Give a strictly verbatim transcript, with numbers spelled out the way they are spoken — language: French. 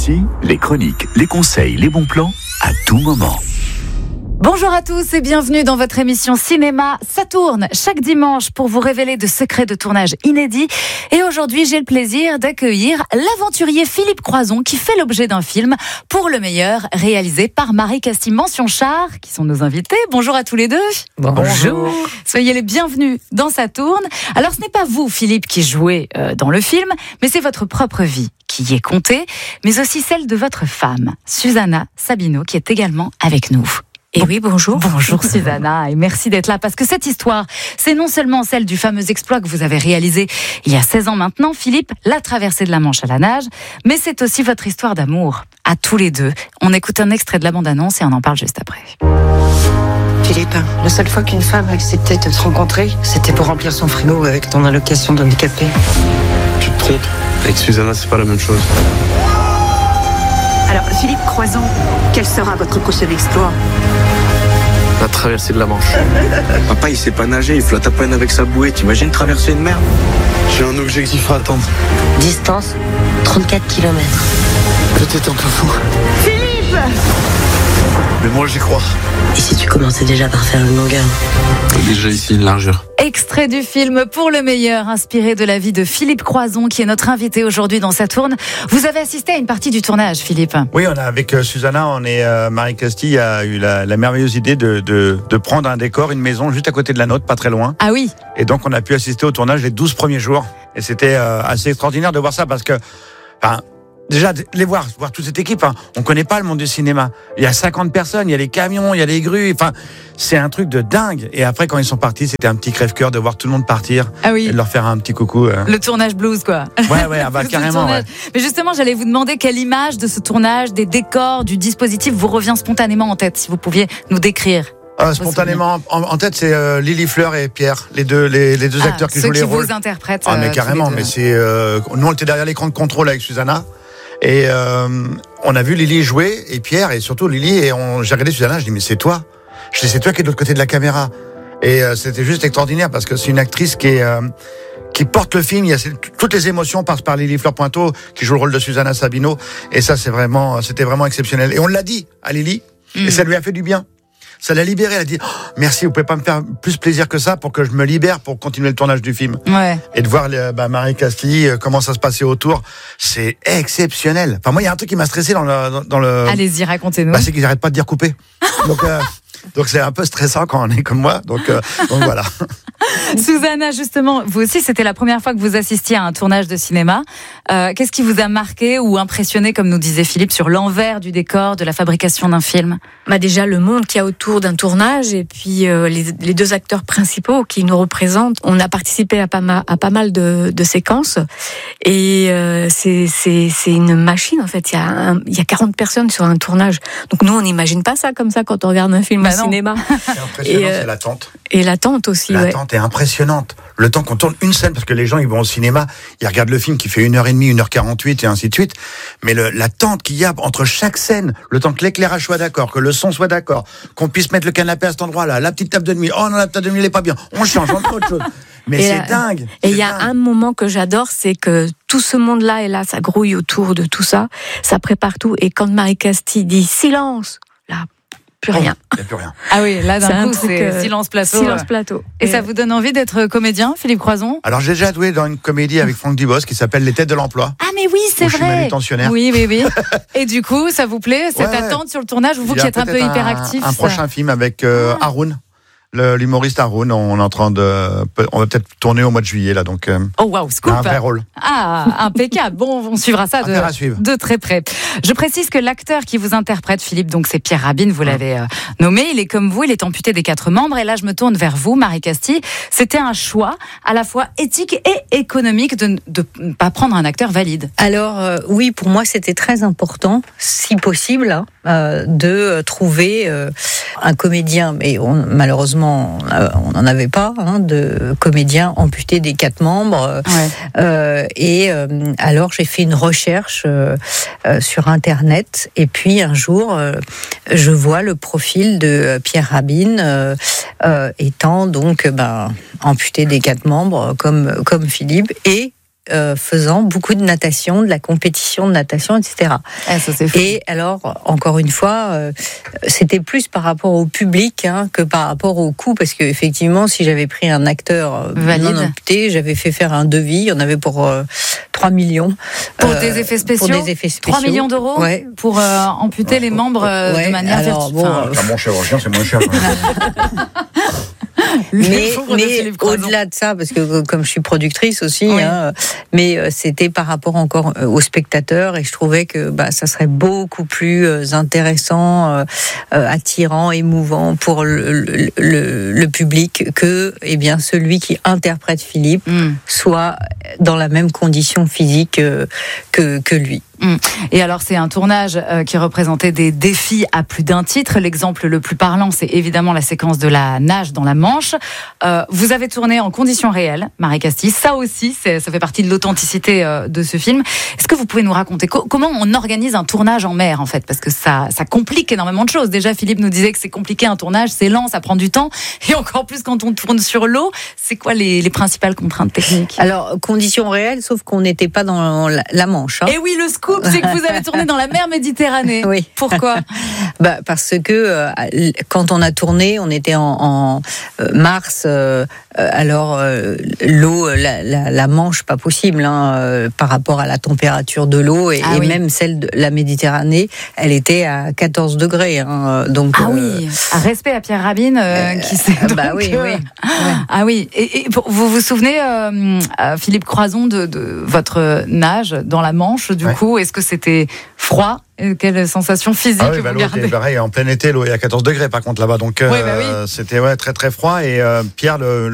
Ici, les chroniques, les conseils, les bons plans, à tout moment. Bonjour à tous et bienvenue dans votre émission Cinéma. Ça tourne chaque dimanche pour vous révéler de secrets de tournage inédits. Et aujourd'hui, j'ai le plaisir d'accueillir l'aventurier Philippe Croison qui fait l'objet d'un film Pour le meilleur, réalisé par Marie Castille, mention Char, qui sont nos invités. Bonjour à tous les deux. Bonjour. Soyez les bienvenus dans Ça tourne. Alors, ce n'est pas vous, Philippe, qui jouez euh, dans le film, mais c'est votre propre vie qui y est comptée, mais aussi celle de votre femme, Susanna Sabino, qui est également avec nous. Et oui, bonjour. Bonjour Susanna, et merci d'être là, parce que cette histoire, c'est non seulement celle du fameux exploit que vous avez réalisé il y a seize ans maintenant, Philippe, la traversée de la Manche à la nage, mais c'est aussi votre histoire d'amour, à tous les deux. On écoute un extrait de la bande-annonce et on en parle juste après. Philippe, la seule fois qu'une femme a accepté de te rencontrer, c'était pour remplir son frigo avec ton allocation d'handicapé. Tu te trompes. Avec Susanna, c'est pas la même chose. Alors, Philippe Croison, quel sera votre prochain exploit ? La traversée de la Manche. Papa, il sait pas nager, il flotte à peine avec sa bouée. T'imagines traverser une mer ? J'ai un objectif à atteindre. Distance, trente-quatre kilomètres. Peut-être un peu fou. Philippe ! Mais moi, j'y crois. Et si tu commençais déjà par faire une longueur ? Déjà ici, une largeur. Extrait du film Pour le meilleur, inspiré de la vie de Philippe Croison, qui est notre invité aujourd'hui dans Ça tourne. Vous avez assisté à une partie du tournage, Philippe. Oui, on a avec euh, Susanna, on est euh, Marie Castille a eu la, la merveilleuse idée de, de, de prendre un décor, une maison juste à côté de la nôtre, pas très loin. Ah oui. Et donc on a pu assister au tournage les douze premiers jours. Et c'était euh, assez extraordinaire de voir ça parce que, enfin, déjà, les voir, voir toute cette équipe, hein, on connaît pas le monde du cinéma. Il y a cinquante personnes, il y a les camions, il y a les grues, enfin, c'est un truc de dingue. Et après, quand ils sont partis, c'était un petit crève-cœur de voir tout le monde partir. Ah oui. Et de leur faire un petit coucou. Euh. Le tournage blues, quoi. Ouais, ouais, ah bah, carrément. Ouais. Mais justement, j'allais vous demander quelle image de ce tournage, des décors, du dispositif vous revient spontanément en tête, si vous pouviez nous décrire. Euh, spontanément en, en tête, c'est euh, Lily Fleur et Pierre, les deux, les, les deux Ah, acteurs qui ceux jouent les qui rôles. vous interprètent. Ah, mais euh, carrément, tous les deux. mais c'est euh, nous on était derrière l'écran de contrôle avec Susanna et euh, on a vu Lily jouer et Pierre et surtout Lily et on, j'ai regardé Susanna, je dis mais c'est toi, je dis c'est toi qui es de l'autre côté de la caméra et euh, c'était juste extraordinaire parce que c'est une actrice qui est euh, qui porte le film, il y a toutes les émotions passent par Lily Fleur Pointeau qui joue le rôle de Susanna Sabino et ça c'est vraiment c'était vraiment exceptionnel et on l'a dit à Lily mmh. et ça lui a fait du bien. Ça l'a libérée, elle a dit oh, merci, vous pouvez pas me faire plus plaisir que ça pour que je me libère pour continuer le tournage du film. Ouais. Et de voir bah, Marie Castille, comment ça se passait autour, c'est exceptionnel. Enfin moi il y a un truc qui m'a stressé dans le dans le. Allez-y, racontez-nous. Bah, c'est qu'ils n'arrêtent pas de dire couper. Donc euh, donc c'est un peu stressant quand on est comme moi. Donc euh, donc voilà. Susanna, justement, vous aussi, c'était la première fois que vous assistiez à un tournage de cinéma. Euh, qu'est-ce qui vous a marqué ou impressionné, comme nous disait Philippe, sur l'envers du décor de la fabrication d'un film ? Bah déjà le monde qu'il y a autour d'un tournage et puis euh, les, les deux acteurs principaux qui nous représentent. On a participé à pas mal, à pas mal de, de séquences et euh, c'est, c'est, c'est une machine en fait. Il y a un, il y a quarante personnes sur un tournage. Donc nous on n'imagine pas ça comme ça quand on regarde un film bah au non. cinéma. C'est impressionnant, et, euh, c'est l'attente. Et l'attente aussi. L'attente ouais. est impressionnante. Le temps qu'on tourne une scène, parce que les gens ils vont au cinéma, ils regardent le film qui fait une heure et demie, une heure quarante-huit et ainsi de suite. Mais le, l'attente qu'il y a entre chaque scène, le temps que l'éclairage soit d'accord, que le son soit d'accord, qu'on puisse mettre le canapé à cet endroit-là, la petite table de nuit. Oh non, la table de nuit elle est pas bien. On change, on fait autre chose. Mais et c'est la, dingue. Et il y a un moment que j'adore, c'est que tout ce monde-là est là, ça grouille autour de tout ça, ça prépare tout. Et quand Marie Castille dit silence, là. Plus rien. Il n'y a plus rien. Ah oui, là d'un coup, truc, c'est euh, silence plateau. Silence plateau. Et, et ça vous donne envie d'être comédien, Philippe Croison ? Alors j'ai déjà joué dans une comédie avec Franck Dubosc qui s'appelle Les Têtes de l'Emploi. Ah mais oui, c'est où vrai. Je suis manutentionnaire. Oui, oui, oui. Et du coup, ça vous plaît, cette ouais, attente sur le tournage, vous qui êtes un peu hyperactif. Un, un prochain film avec euh, ah. Haroun. Le, l'humoriste Haroun, on est en train de, on va peut-être tourner au mois de juillet là, donc. Euh, oh waouh, scoop. Un vrai rôle. Ah, impeccable. Bon, on suivra ça de, de très près. Je précise que l'acteur qui vous interprète, Philippe, donc c'est Pierre Rabhin, vous l'avez euh, nommé. Il est comme vous, il est amputé des quatre membres. Et là, je me tourne vers vous, Marie Castille. C'était un choix à la fois éthique et économique de ne pas prendre un acteur valide. Alors euh, oui, pour moi, c'était très important, si possible, hein, euh, de trouver euh, un comédien, mais on, malheureusement. On n'en avait pas hein, de comédien amputé des quatre membres. Ouais. Euh, et euh, alors j'ai fait une recherche euh, euh, sur Internet. Et puis un jour, euh, je vois le profil de Pierre Rabhin euh, euh, étant donc ben, amputé des quatre membres comme comme Philippe et euh, faisant beaucoup de natation, de la compétition de natation, et cetera. Ah, ça, c'est fou. Et alors, encore une fois, euh, c'était plus par rapport au public hein, que par rapport au coût, parce qu'effectivement, si j'avais pris un acteur valide, non opté, j'avais fait faire un devis, il y en avait pour euh, trois millions. Pour euh, des effets spéciaux. Pour des effets spéciaux. trois millions d'euros ouais. pour euh, amputer ouais. les membres euh, ouais. de manière alors, bon, enfin, enfin, mon chirurgien, c'est moins cher. mais mais au-delà de ça, parce que comme je suis productrice aussi, oui. hein, mais euh, c'était par rapport encore euh, aux spectateurs, et je trouvais que bah, ça serait beaucoup plus euh, intéressant, euh, euh, attirant, émouvant pour le, le, le, le public que eh bien, celui qui interprète Philippe mm. soit dans la même condition physique euh, que, que lui. Et alors, c'est un tournage euh, qui représentait des défis à plus d'un titre. L'exemple le plus parlant, c'est évidemment la séquence de la nage dans la Manche. Euh, vous avez tourné en conditions réelles, Marie Castille. Ça aussi, c'est, ça fait partie de l'authenticité euh, de ce film. Est-ce que vous pouvez nous raconter co- comment on organise un tournage en mer, en fait? Parce que ça, ça complique énormément de choses. Déjà, Philippe nous disait que c'est compliqué un tournage, c'est lent, ça prend du temps. Et encore plus quand on tourne sur l'eau. C'est quoi les, les principales contraintes techniques? Alors, conditions réelles, sauf qu'on n'était pas dans la, la Manche. Hein. Et oui, le scoop, c'est que vous avez tourné dans la mer Méditerranée. Oui. Pourquoi? bah, Parce que euh, quand on a tourné, on était en, en euh, mars, euh, alors euh, l'eau, la, la, la Manche, pas possible, hein, euh, par rapport à la température de l'eau, et, ah, et oui. même celle de la Méditerranée, elle était à quatorze degrés. Hein, donc, ah euh, oui, un respect à Pierre Rabin, euh, euh, qui s'est donc, bah oui, euh, oui. Ouais. Ah oui, et, et vous vous souvenez, euh, Philippe Croison, de, de votre nage dans la Manche, du ouais. coup, est-ce que c'était froid? Quelle sensation physique ah oui, bah, vous gardez? Était pareil, en plein été, l'eau est à quatorze degrés par contre là-bas, donc euh, oui, bah oui. c'était ouais, très très froid, et euh, Pierre, le,